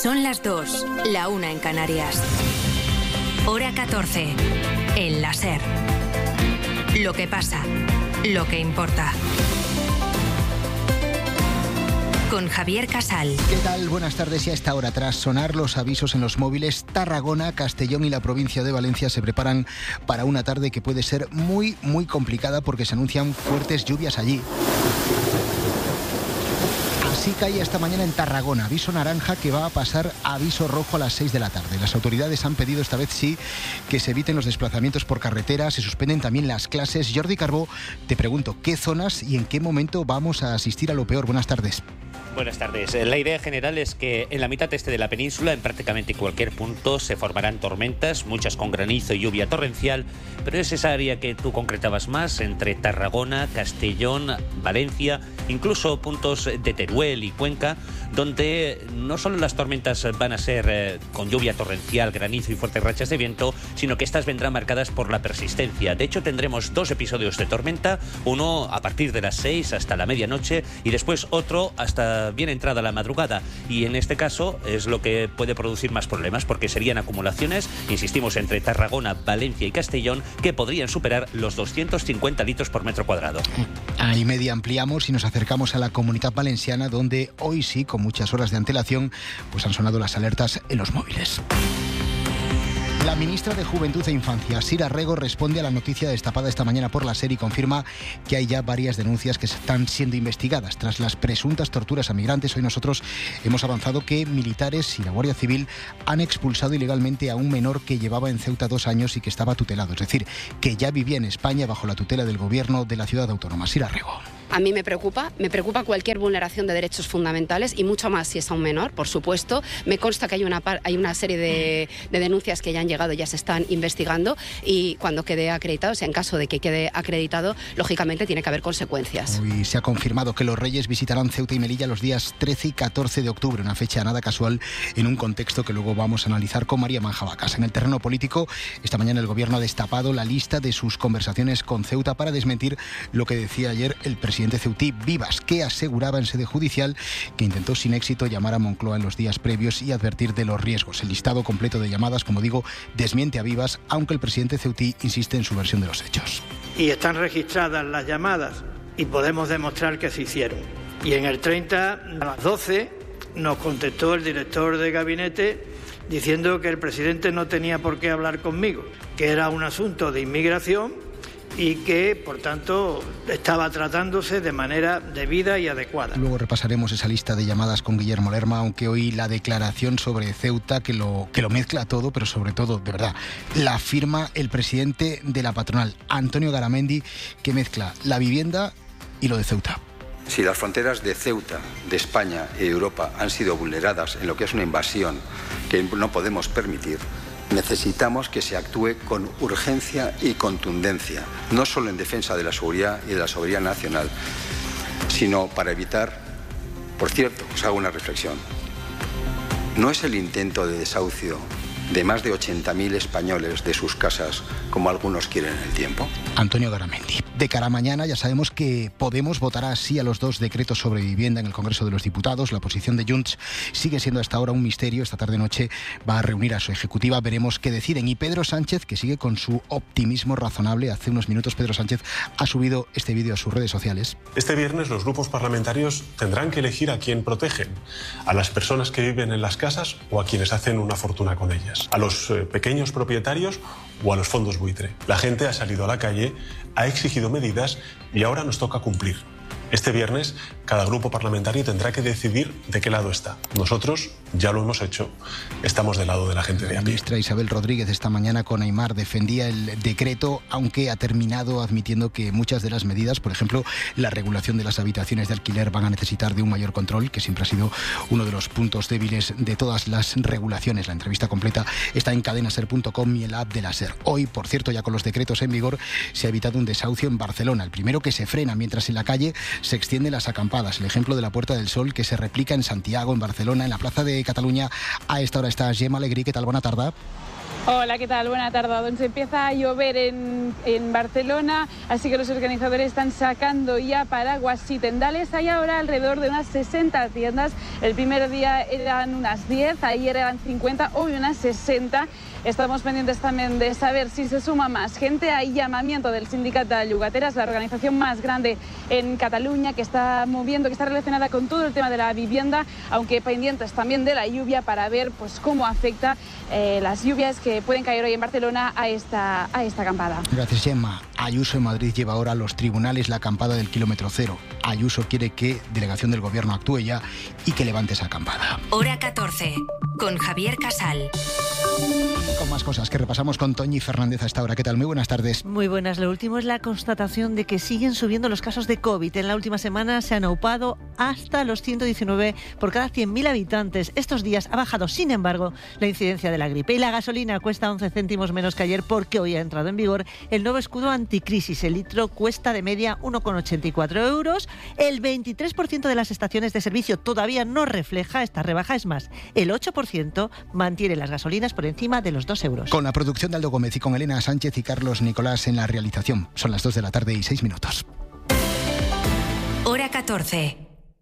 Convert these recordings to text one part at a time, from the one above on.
Son las 2, la 1 en Canarias. Hora 14, en la SER. Lo que pasa, lo que importa. Con Javier Casal. ¿Qué tal? Buenas tardes. Y a esta hora, tras sonar los avisos en los móviles, Tarragona, Castellón y la provincia de Valencia se preparan para una tarde que puede ser muy complicada porque se anuncian fuertes lluvias allí. Así cae esta mañana en Tarragona, aviso naranja que va a pasar a aviso rojo a las 6 de la tarde. Las autoridades han pedido esta vez sí que se eviten los desplazamientos por carretera, se suspenden también las clases. Jordi Carbó, te pregunto, ¿qué zonas y en qué momento vamos a asistir a lo peor? Buenas tardes. Buenas tardes. La idea general es que en la mitad este de la península, en prácticamente cualquier punto, se formarán tormentas, muchas con granizo y lluvia torrencial, pero es esa área que tú concretabas más, entre Tarragona, Castellón, Valencia, incluso puntos de Teruel y Cuenca, donde no solo las tormentas van a ser con lluvia torrencial, granizo y fuertes rachas de viento, sino que estas vendrán marcadas por la persistencia. De hecho, tendremos 2 episodios de tormenta, uno a partir de las 6 hasta la medianoche y después otro hasta bien entrada la madrugada, y en este caso es lo que puede producir más problemas porque serían acumulaciones, insistimos, entre Tarragona, Valencia y Castellón que podrían superar los 250 litros por metro cuadrado. Ahí media ampliamos y nos acercamos a la Comunidad Valenciana, donde hoy sí, con muchas horas de antelación, pues han sonado las alertas en los móviles. La ministra de Juventud e Infancia, Sira Rego, responde a la noticia destapada esta mañana por la SER y confirma que hay ya varias denuncias que están siendo investigadas. Tras las presuntas torturas a migrantes, hoy nosotros hemos avanzado que militares y la Guardia Civil han expulsado ilegalmente a un menor que llevaba en Ceuta 2 años y que estaba tutelado. Es decir, que ya vivía en España bajo la tutela del gobierno de la ciudad autónoma. Sira Rego. A mí me preocupa cualquier vulneración de derechos fundamentales y mucho más si es a un menor, por supuesto. Me consta que hay una serie de denuncias que ya han llegado y ya se están investigando, y cuando quede acreditado, o sea, en caso de que quede acreditado, lógicamente tiene que haber consecuencias. Hoy se ha confirmado que los Reyes visitarán Ceuta y Melilla los días 13 y 14 de octubre, una fecha nada casual en un contexto que luego vamos a analizar con María Manjabacas. En el terreno político, esta mañana el gobierno ha destapado la lista de sus conversaciones con Ceuta para desmentir lo que decía ayer el presidente ceutí Vivas, que aseguraba en sede judicial que intentó sin éxito llamar a Moncloa en los días previos y advertir de los riesgos. El listado completo de llamadas, como digo, desmiente a Vivas, aunque el presidente ceutí insiste en su versión de los hechos. Y están registradas las llamadas y podemos demostrar que se hicieron. Y en el 30, a las 12, nos contestó el director de gabinete diciendo que el presidente no tenía por qué hablar conmigo, que era un asunto de inmigración y que, por tanto, estaba tratándose de manera debida y adecuada. Luego repasaremos esa lista de llamadas con Guillermo Lerma, aunque hoy la declaración sobre Ceuta, que lo mezcla todo, pero sobre todo, de verdad, la firma el presidente de la patronal, Antonio Garamendi, que mezcla la vivienda y lo de Ceuta. Si las fronteras de Ceuta, de España y de Europa han sido vulneradas en lo que es una invasión que no podemos permitir, necesitamos que se actúe con urgencia y contundencia, no solo en defensa de la seguridad y de la soberanía nacional, sino para evitar, por cierto, os hago una reflexión, no es el intento de desahucio de más de 80.000 españoles de sus casas, como algunos quieren en el tiempo. Antonio Garamendi. De cara a mañana ya sabemos que Podemos votará sí a los 2 decretos sobre vivienda en el Congreso de los Diputados. La posición de Junts sigue siendo hasta ahora un misterio. Esta tarde-noche va a reunir a su ejecutiva. Veremos qué deciden. Y Pedro Sánchez, que sigue con su optimismo razonable. Hace unos minutos Pedro Sánchez ha subido este vídeo a sus redes sociales. Este viernes los grupos parlamentarios tendrán que elegir a quién protegen. A las personas que viven en las casas o a quienes hacen una fortuna con ellas. A los pequeños propietarios o a los fondos buitre. La gente ha salido a la calle, ha exigido medidas y ahora nos toca cumplir. Este viernes, cada grupo parlamentario tendrá que decidir de qué lado está. Nosotros ya lo hemos hecho. Estamos del lado de la gente de a pie. La ministra Isabel Rodríguez esta mañana con Aimar defendía el decreto, aunque ha terminado admitiendo que muchas de las medidas, por ejemplo, la regulación de las habitaciones de alquiler, van a necesitar de un mayor control, que siempre ha sido uno de los puntos débiles de todas las regulaciones. La entrevista completa está en cadenaser.com y en la app de la SER. Hoy, por cierto, ya con los decretos en vigor, se ha evitado un desahucio en Barcelona. El primero que se frena, mientras en la calle se extienden las acampadas. El ejemplo de la Puerta del Sol, que se replica en Santiago, en Barcelona, en la Plaza de Cataluña. A esta hora está Gemma Alegrí. ¿Qué tal? Buena tarde. Hola, ¿qué tal? Buena tarde. Doncs empieza a llover en Barcelona, así que los organizadores están sacando ya paraguas y tendales. Hay ahora alrededor de unas 60 tiendas. El primer día eran unas 10, ayer eran 50, hoy unas 60. Estamos pendientes también de saber si se suma más gente. Hay llamamiento del Sindicato de Llogateras, la organización más grande en Cataluña, que está moviendo, que está relacionada con todo el tema de la vivienda, aunque pendientes también de la lluvia para ver pues cómo afecta las lluvias que pueden caer hoy en Barcelona a esta acampada. Gracias, Gemma. Ayuso en Madrid lleva ahora a los tribunales la acampada del kilómetro cero. Ayuso quiere que delegación del gobierno actúe ya y que levante esa acampada. Hora 14, con Javier Casal. Con más cosas que repasamos con Toñi Fernández a esta hora. ¿Qué tal? Muy buenas tardes. Muy buenas. Lo último es la constatación de que siguen subiendo los casos de COVID. En la última semana se han aupado hasta los 119 por cada 100.000 habitantes. Estos días ha bajado, sin embargo, la incidencia de la gripe. Y la gasolina cuesta 11 céntimos menos que ayer porque hoy ha entrado en vigor el nuevo escudo anticrisis. El litro cuesta de media 1,84 euros. El 23% de las estaciones de servicio todavía no refleja esta rebaja. Es más, el 8% mantiene las gasolinas por encima de los 2 euros. Con la producción de Aldo Gómez y con Elena Sánchez y Carlos Nicolás en la realización. Son las 2 de la tarde y 6 minutos. Hora 14.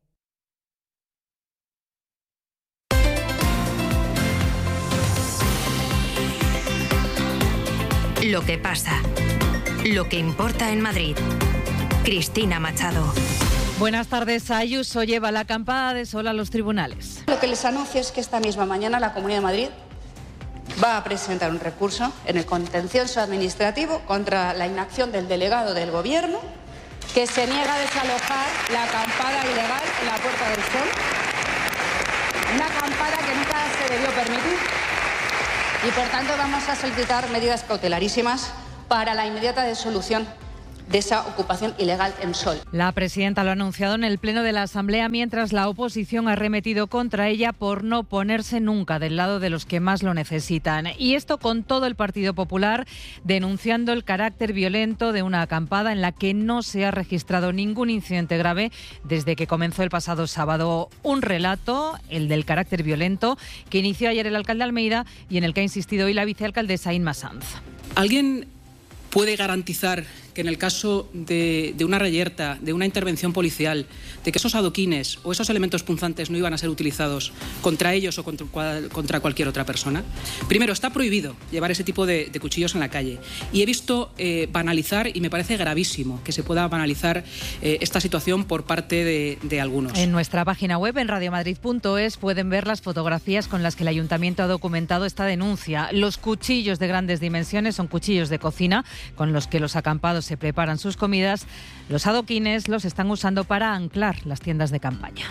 Lo que pasa. Lo que importa en Madrid. Cristina Machado. Buenas tardes. Ayuso lleva la acampada de sol a los tribunales. Lo que les anuncio es que esta misma mañana la Comunidad de Madrid va a presentar un recurso en el contencioso administrativo contra la inacción del delegado del Gobierno que se niega a desalojar la acampada ilegal en la Puerta del Sol. Una acampada que nunca se debió permitir. Y por tanto vamos a solicitar medidas cautelarísimas para la inmediata disolución de esa ocupación ilegal en Sol. La presidenta lo ha anunciado en el Pleno de la Asamblea, mientras la oposición ha arremetido contra ella por no ponerse nunca del lado de los que más lo necesitan. Y esto con todo el Partido Popular denunciando el carácter violento de una acampada en la que no se ha registrado ningún incidente grave desde que comenzó el pasado sábado. Un relato, el del carácter violento, que inició ayer el alcalde Almeida y en el que ha insistido hoy la vicealcaldesa Inma Sanz. ¿Alguien puede garantizar que en el caso de una reyerta, de una intervención policial, de que esos adoquines o esos elementos punzantes no iban a ser utilizados contra ellos o contra cualquier otra persona? Primero, está prohibido llevar ese tipo de cuchillos en la calle. Y he visto banalizar, y me parece gravísimo que se pueda banalizar esta situación por parte de algunos. En nuestra página web, en radiomadrid.es, pueden ver las fotografías con las que el Ayuntamiento ha documentado esta denuncia. Los cuchillos de grandes dimensiones son cuchillos de cocina con los que los acampados se preparan sus comidas. Los adoquines los están usando para anclar las tiendas de campaña.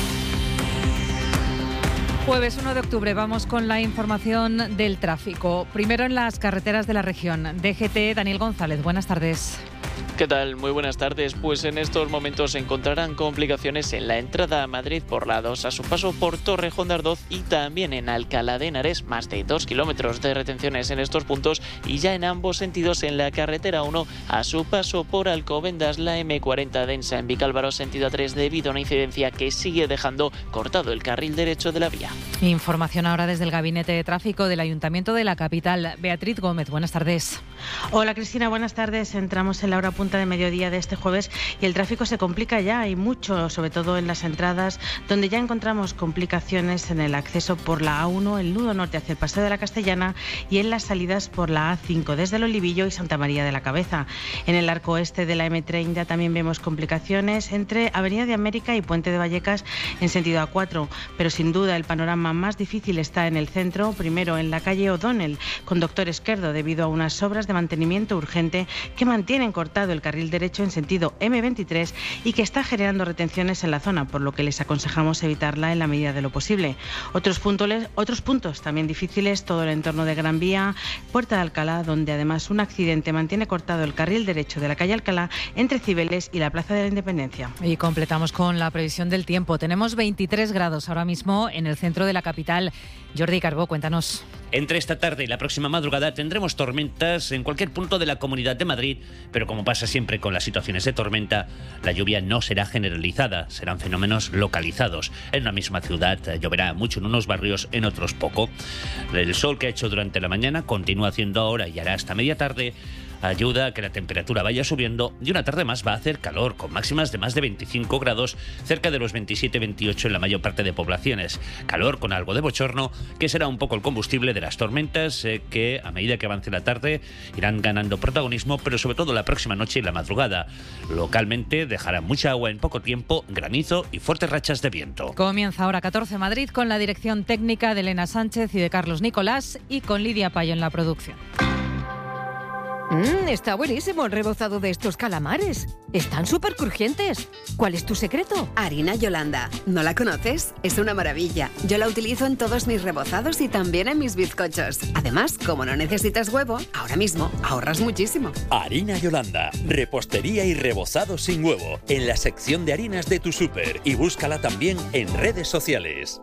Jueves 1 de octubre, vamos con la información del tráfico. Primero en las carreteras de la región. DGT, Daniel González, buenas tardes. ¿Qué tal? Muy buenas tardes. Pues en estos momentos se encontrarán complicaciones en la entrada a Madrid por la 2 a su paso por Torrejón de Ardoz y también en Alcalá de Henares, más de 2 kilómetros de retenciones en estos puntos, y ya en ambos sentidos en la carretera 1 a su paso por Alcobendas, la M40 densa en Vicálvaro sentido A3 debido a una incidencia que sigue dejando cortado el carril derecho de la vía. Información ahora desde el Gabinete de Tráfico del Ayuntamiento de la capital. Beatriz Gómez, buenas tardes. Hola Cristina, buenas tardes. Entramos en la hora punta de mediodía de este jueves y el tráfico se complica ya y mucho, sobre todo en las entradas, donde ya encontramos complicaciones en el acceso por la A1, el nudo norte hacia el Paseo de la Castellana, y en las salidas por la A5 desde el Olivillo y Santa María de la Cabeza. En el arco este de la M30 también vemos complicaciones entre Avenida de América y Puente de Vallecas en sentido A4, pero sin duda el panorama más difícil está en el centro, primero en la calle O'Donnell con Doctor Esquerdo debido a unas obras de mantenimiento urgente que mantienen cortado el carril derecho en sentido M23 y que está generando retenciones en la zona, por lo que les aconsejamos evitarla en la medida de lo posible. Otros puntos también difíciles, todo el entorno de Gran Vía, Puerta de Alcalá, donde además un accidente mantiene cortado el carril derecho de la calle Alcalá entre Cibeles y la Plaza de la Independencia. Y completamos con la previsión del tiempo. Tenemos 23 grados ahora mismo en el centro de la capital. Jordi Carbó, cuéntanos. Entre esta tarde y la próxima madrugada tendremos tormentas en cualquier punto de la Comunidad de Madrid, pero como Como pasa siempre con las situaciones de tormenta, la lluvia no será generalizada, serán fenómenos localizados. En una misma ciudad lloverá mucho en unos barrios, en otros poco. El sol que ha hecho durante la mañana continúa haciendo ahora y hará hasta media tarde. Ayuda a que la temperatura vaya subiendo y una tarde más va a hacer calor, con máximas de más de 25 grados, cerca de los 27-28 en la mayor parte de poblaciones. Calor con algo de bochorno, que será un poco el combustible de las tormentas que a medida que avance la tarde irán ganando protagonismo, pero sobre todo la próxima noche y la madrugada. Localmente dejará mucha agua en poco tiempo, granizo y fuertes rachas de viento. Comienza ahora 14 Madrid con la dirección técnica de Elena Sánchez y de Carlos Nicolás y con Lidia Payo en la producción. Está buenísimo el rebozado de estos calamares. Están súper crujientes. ¿Cuál es tu secreto? Harina Yolanda. ¿No la conoces? Es una maravilla. Yo la utilizo en todos mis rebozados y también en mis bizcochos. Además, como no necesitas huevo, ahora mismo ahorras muchísimo. Harina Yolanda. Repostería y rebozado sin huevo. En la sección de harinas de tu súper. Y búscala también en redes sociales.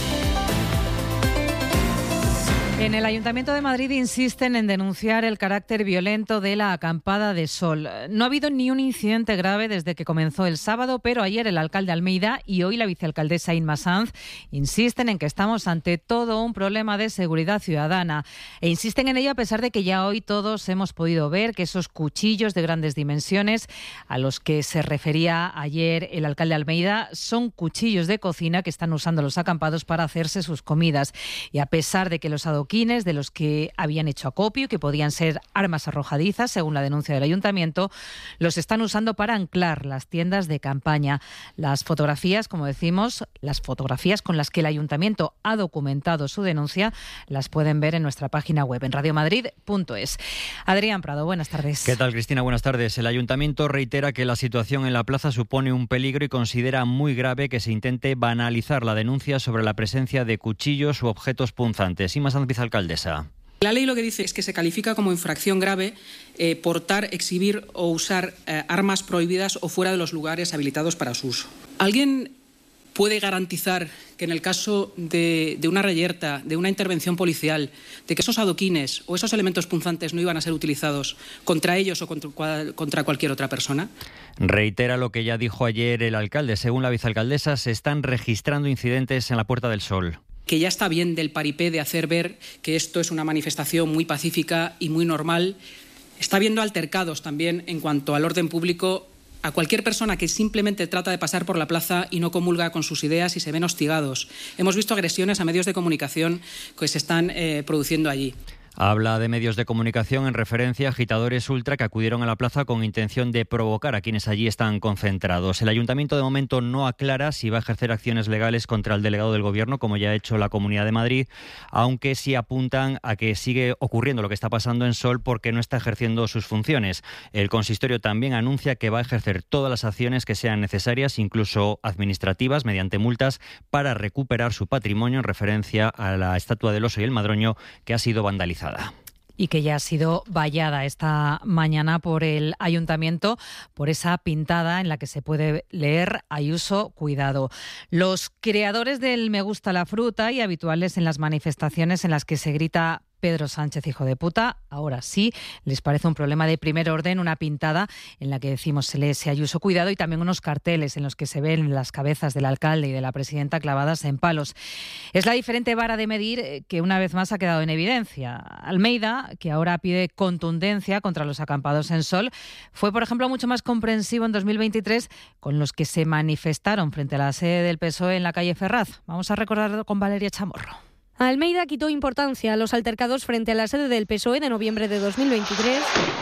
En el Ayuntamiento de Madrid insisten en denunciar el carácter violento de la acampada de sol. No ha habido ni un incidente grave desde que comenzó el sábado, pero ayer el alcalde Almeida y hoy la vicealcaldesa Inma Sanz insisten en que estamos ante todo un problema de seguridad ciudadana. E insisten en ello a pesar de que ya hoy todos hemos podido ver que esos cuchillos de grandes dimensiones a los que se refería ayer el alcalde Almeida son cuchillos de cocina que están usando los acampados para hacerse sus comidas. Y a pesar de que los adoquines de los que habían hecho acopio, que podían ser armas arrojadizas, según la denuncia del ayuntamiento, los están usando para anclar las tiendas de campaña. Las fotografías, como decimos, las fotografías con las que el ayuntamiento ha documentado su denuncia, las pueden ver en nuestra página web, en radiomadrid.es. Adrián Prado, buenas tardes. ¿Qué tal, Cristina? Buenas tardes. El ayuntamiento reitera que la situación en la plaza supone un peligro y considera muy grave que se intente banalizar la denuncia sobre la presencia de cuchillos u objetos punzantes. Inma Sanz, alcaldesa. La ley lo que dice es que se califica como infracción grave portar, exhibir o usar armas prohibidas o fuera de los lugares habilitados para su uso. ¿Alguien puede garantizar que en el caso de una reyerta, de una intervención policial, de que esos adoquines o esos elementos punzantes no iban a ser utilizados contra ellos o contra cualquier otra persona? Reitera lo que ya dijo ayer el alcalde. Según la vicealcaldesa, se están registrando incidentes en la Puerta del Sol. Que ya está bien del paripé de hacer ver que esto es una manifestación muy pacífica y muy normal. Está habiendo altercados también en cuanto al orden público a cualquier persona que simplemente trata de pasar por la plaza y no comulga con sus ideas y se ven hostigados. Hemos visto agresiones a medios de comunicación que se están produciendo allí. Habla de medios de comunicación en referencia a agitadores ultra que acudieron a la plaza con intención de provocar a quienes allí están concentrados. El ayuntamiento de momento no aclara si va a ejercer acciones legales contra el delegado del Gobierno, como ya ha hecho la Comunidad de Madrid, aunque sí apuntan a que sigue ocurriendo lo que está pasando en Sol porque no está ejerciendo sus funciones. El consistorio también anuncia que va a ejercer todas las acciones que sean necesarias, incluso administrativas, mediante multas, para recuperar su patrimonio en referencia a la estatua del oso y el madroño que ha sido vandalizada. Y que ya ha sido vallada esta mañana por el ayuntamiento por esa pintada en la que se puede leer Ayuso, cuidado. Los creadores del Me gusta la fruta y habituales en las manifestaciones en las que se grita Pedro Sánchez, hijo de puta, ahora sí les parece un problema de primer orden una pintada en la que decimos se lee ese Ayuso, cuidado, y también unos carteles en los que se ven las cabezas del alcalde y de la presidenta clavadas en palos. Es la diferente vara de medir que una vez más ha quedado en evidencia. Almeida, que ahora pide contundencia contra los acampados en Sol, fue, por ejemplo, mucho más comprensivo en 2023 con los que se manifestaron frente a la sede del PSOE en la calle Ferraz. Vamos a recordarlo con Valeria Chamorro. Almeida quitó importancia a los altercados frente a la sede del PSOE de noviembre de 2023,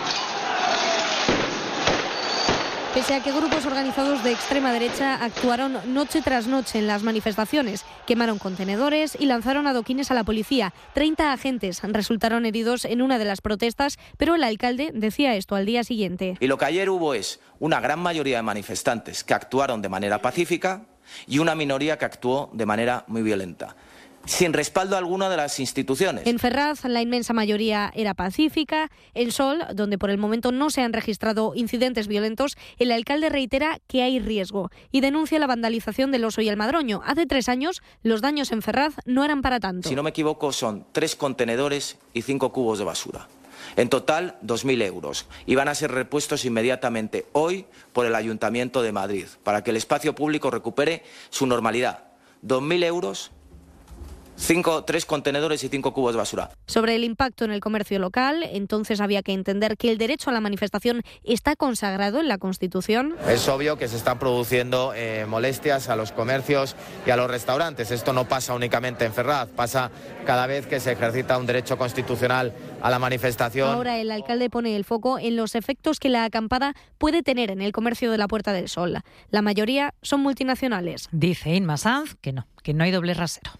pese a que grupos organizados de extrema derecha actuaron noche tras noche en las manifestaciones, quemaron contenedores y lanzaron adoquines a la policía. 30 agentes resultaron heridos en una de las protestas, pero el alcalde decía esto al día siguiente. Y lo que ayer hubo es una gran mayoría de manifestantes que actuaron de manera pacífica y una minoría que actuó de manera muy violenta, sin respaldo alguno de las instituciones. En Ferraz la inmensa mayoría era pacífica. En Sol, donde por el momento no se han registrado incidentes violentos, el alcalde reitera que hay riesgo y denuncia la vandalización del oso y el madroño. Hace 3 años los daños en Ferraz no eran para tanto. Si no me equivoco son 3 contenedores y 5 cubos de basura. En total, 2.000 euros. Y van a ser repuestos inmediatamente hoy por el Ayuntamiento de Madrid, para que el espacio público recupere su normalidad. 2.000 euros, 3 contenedores y 5 cubos de basura. Sobre el impacto en el comercio local, entonces había que entender que el derecho a la manifestación está consagrado en la Constitución. Es obvio que se están produciendo molestias a los comercios y a los restaurantes. Esto no pasa únicamente en Ferraz, pasa cada vez que se ejercita un derecho constitucional a la manifestación. Ahora el alcalde pone el foco en los efectos que la acampada puede tener en el comercio de la Puerta del Sol. La mayoría son multinacionales. Dice Inma Sanz que no hay doble rasero.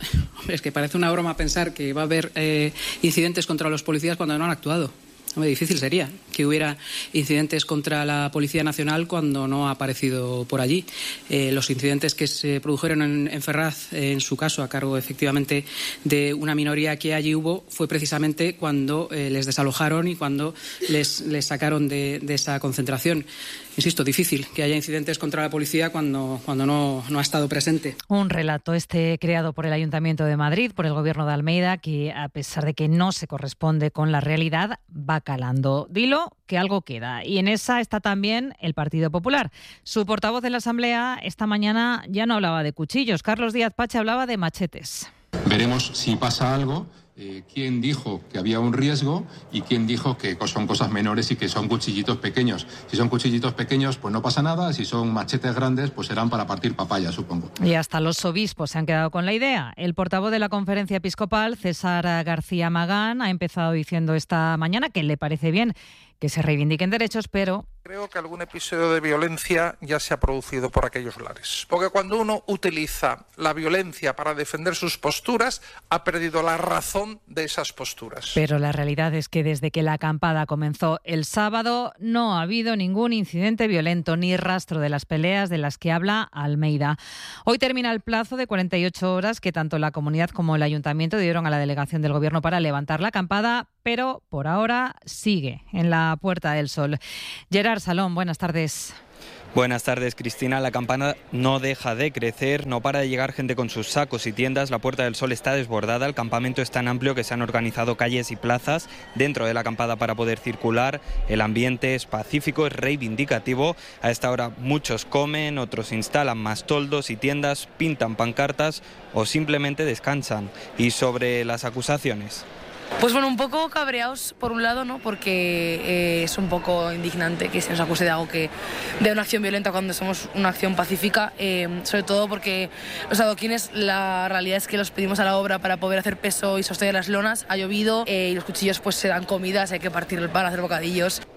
Es que parece una broma pensar que va a haber incidentes contra los policías cuando no han actuado. Muy difícil sería que hubiera incidentes contra la Policía Nacional cuando no ha aparecido por allí. Los incidentes que se produjeron en Ferraz, en su caso, a cargo efectivamente de una minoría que allí hubo, fue precisamente cuando les desalojaron y cuando les sacaron de esa concentración. Insisto, difícil que haya incidentes contra la policía cuando no ha estado presente. Un relato creado por el Ayuntamiento de Madrid, por el Gobierno de Almeida, que a pesar de que no se corresponde con la realidad, va calando. Dilo que algo queda. Y en esa está también el Partido Popular. Su portavoz en la Asamblea esta mañana ya no hablaba de cuchillos. Carlos Díaz Pache hablaba de machetes. Veremos si pasa algo. Quién dijo que había un riesgo y quién dijo que son cosas menores y que son cuchillitos pequeños. Si son cuchillitos pequeños, pues no pasa nada. Si son machetes grandes, pues serán para partir papaya, supongo. Y hasta los obispos se han quedado con la idea. El portavoz de la Conferencia Episcopal, César García Magán, ha empezado diciendo esta mañana que le parece bien que se reivindiquen derechos, pero... Creo que algún episodio de violencia ya se ha producido por aquellos lares. Porque cuando uno utiliza la violencia para defender sus posturas, ha perdido la razón de esas posturas. Pero la realidad es que desde que la acampada comenzó el sábado no ha habido ningún incidente violento ni rastro de las peleas de las que habla Almeida. Hoy termina el plazo de 48 horas que tanto la comunidad como el ayuntamiento dieron a la delegación del gobierno para levantar la acampada, pero por ahora sigue en la Puerta del Sol. Gerard Salón, buenas tardes. Buenas tardes, Cristina. La campana no deja de crecer, no para de llegar gente con sus sacos y tiendas. La Puerta del Sol está desbordada, el campamento es tan amplio que se han organizado calles y plazas dentro de la acampada para poder circular. El ambiente es pacífico, es reivindicativo. A esta hora muchos comen, otros instalan más toldos y tiendas, pintan pancartas o simplemente descansan. Y sobre las acusaciones. Pues bueno, un poco cabreados por un lado, ¿no? Porque es un poco indignante que se nos acuse de algo de una acción violenta cuando somos una acción pacífica, sobre todo porque los adoquines, la realidad es que los pedimos a la obra para poder hacer peso y sostener las lonas, ha llovido y los cuchillos pues se dan comidas, hay que partir el pan, hacer bocadillos.